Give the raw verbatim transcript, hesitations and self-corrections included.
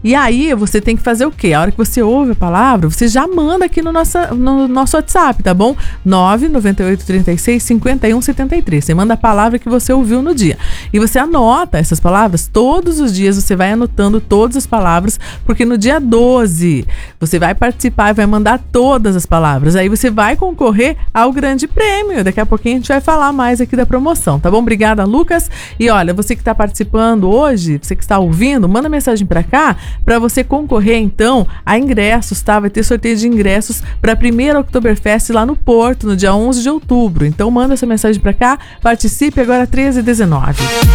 E aí você tem que fazer o quê? A hora que você ouve a palavra, você já manda aqui no nosso, no nosso WhatsApp, tá bom? nove nove oito três seis cinco um sete três. Você manda a palavra que você ouviu no dia. E você anota essas palavras todos os dias, você vai anotando todas as palavras, porque no dia doze você vai participar e vai mandar todas as palavras. Aí você vai concorrer ao grande prêmio. Daqui a pouquinho a gente vai falar mais aqui da promoção, tá bom? Obrigada, Lucas. E olha, você que está participando hoje, você que está ouvindo, manda mensagem para cá para você concorrer então a ingressos, tá? Vai ter sorteio de ingressos para a primeira Oktoberfest lá no Porto, no dia onze de outubro. Então manda essa mensagem para cá, participe agora treze e dezenove.